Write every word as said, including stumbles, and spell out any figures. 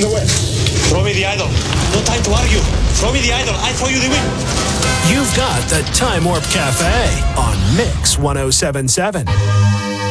the West. Throw me the idol. No time to argue. Throw me the idol. I throw you the win. You've got the Time Warp Cafe on Mix one oh seven point seven.